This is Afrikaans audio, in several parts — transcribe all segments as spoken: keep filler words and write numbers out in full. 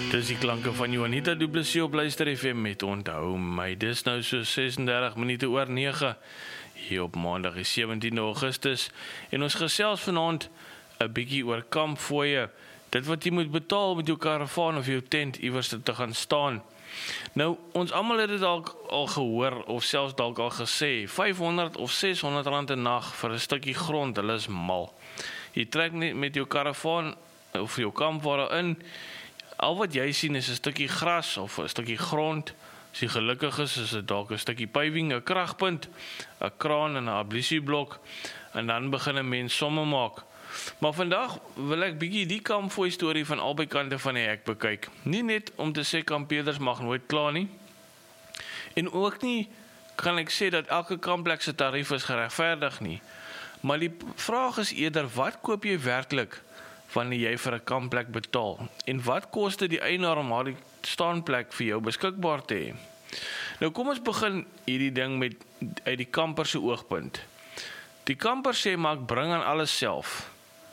Dis die klanke van Juanita Du Plessis op Luister F M met onthou my. Dis nou so ses en dertig minute oor nege hier op maandag die sewentiende Augustus en ons gesels vanaand 'n bietjie oor kampfooie. Dit wat jy moet betaal met jou karavaan of jou tent iewers te gaan staan. Nou, ons almal het dit dalk al gehoor of selfs dalk al gesê, vyfhonderd of seshonderd rand 'n nag vir 'n stukkie grond, hulle is mal. Jy trek net met jou karavaan of jou kampwa daarin. Al wat jy sien is 'n stukkie gras of 'n stukkie grond. As jy gelukkig is, is dit dalk 'n stukkie paving, 'n kragpunt, 'n kraan en 'n ablusieblok en dan begin 'n mens somme maak. Maar vandag wil ek bietjie die kampfooi storie van albei kante van die hek bekyk. Nie net om te sê kampeerders mag nooit kla nie. En ook nie kan ek sê dat elke kampplek se tarief is geregverdig nie. Maar die vraag is eerder, wat koop jy werklik wanneer jy vir 'n kampplek betaal? En wat kos dit die eienaar om daardie staanplek vir jou beskikbaar te hê? Nou kom ons begin hierdie ding met uit die kamper se oogpunt. Die kamper sê maar ek bring aan alles self.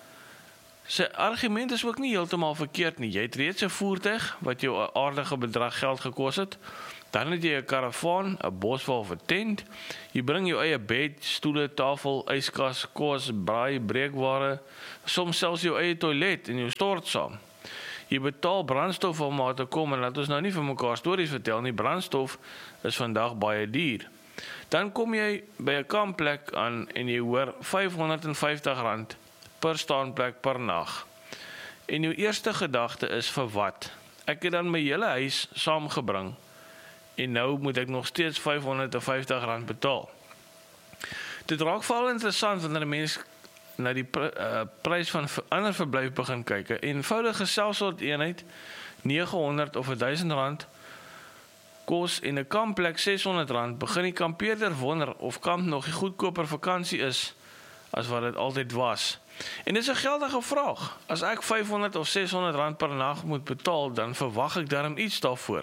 Sy argument is ook nie heeltemal verkeerd nie. Jy het reeds 'n voertuig wat jou 'n aardige bedrag geld gekos het. Dan het jy 'n karavaan, 'n boswa of 'n tent. Jy bring jou eie bed, stoele, tafel, yskas, kos, braai, breekware, soms selfs jou eie toilet en jou stort saam. Jy betaal brandstof om maar te kom en laat ons nou nie vir mekaar stories vertel nie. Brandstof is vandag baie duur. Dan kom jy by 'n kampplek aan en jy hoor vyfhonderd en vyftig rand per staanplek per nag. En jou eerste gedagte is vir wat? Ek het dan my hele huis saamgebring en nou moet ek nog steeds vyfhonderd en vyftig rand betaal. Dit raak veral interessant wanneer 'n mens na die pr uh, prys van ander verblyf begin kyk. 'n Eenvoudige selfsoort eenheid neghonderd of duisend rand kos en 'n kampplek seshonderd rand. Begin die kampeerder wonder of kamp nog 'n goedkoper vakansie is as wat dit altyd was. En dit is 'n geldige vraag. As ek vyfhonderd of seshonderd rand per nag moet betaal, dan verwag ek darm iets daarvoor.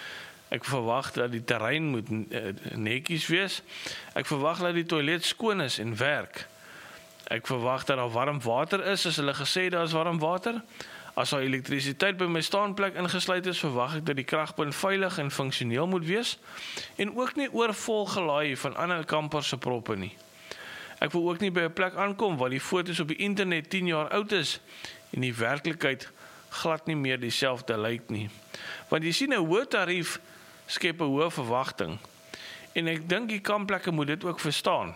Ek verwag dat die terrein moet netjies wees. Ek verwag dat die toilet skoon is en werk. Ek verwag dat daar warm water is, as hulle gesê daar is warm water. As daar elektrisiteit by my staanplek ingesluit is, verwag ek dat die kragpunt veilig en funksioneel moet wees en ook nie oorvol gelaai van ander kampers se proppe nie. Ek wil ook nie by 'n plek aankom waar die foto's op die internet tien jaar oud is en die werklikheid glad nie meer dieselfde lyk nie. Want jy sien 'n hoë tarief skep 'n hoë verwagting. En ek dink die kampplekke moet dit ook verstaan.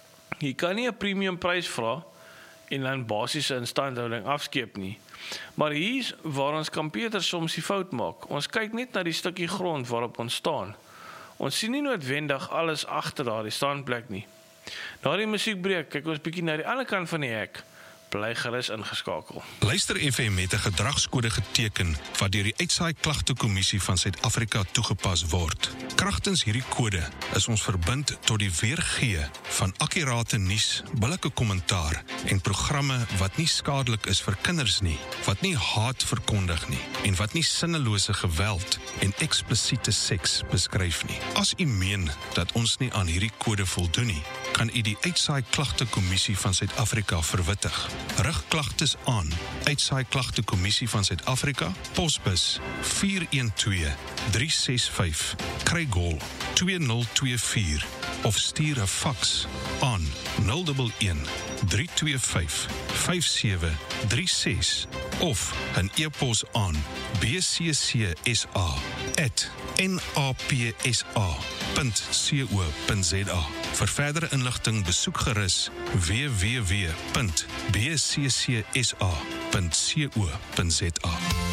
Jy kan nie 'n premium prys vra en dan basiese instandhouding afskeep nie. Maar hier is waar ons kampeerders soms die fout maak. Ons kyk net na die stukkie grond waarop ons staan. Ons sien nie noodwendig alles agter daardie staanplek nie. Na die musiekbreek kyk ons bietjie na die ander kant van die hek. Bly gerus ingeskakel. Luister F M het 'n gedragskode geteken wat deur die Uitsaai Klagtekommissie van Suid-Afrika toegepas word. Kragtens hierdie kode is ons verbind tot die weergee van akkurate nuus, billike kommentaar en programme wat nie skadelik is vir kinders nie, wat nie haat verkondig nie en wat nie sinnelose geweld en eksplisiete seks beskryf nie. As u meen dat ons nie aan hierdie kode voldoen nie, kan u die Uitsaai Klagtekommissie van Suid-Afrika verwittig. Rig klagtes aan. Uitsaai Klagtekommissie van Suid-Afrika, posbus vier een twee drie ses vyf, Craig twee nul twee vier of stuur 'n faks aan nul een een drie twee vyf vyf sewe drie ses of 'n e-pos aan b c c s a at n a p s a punt co punt z a. Vir verdere inligting besoek gerus w w w punt b c c s a punt co punt z a.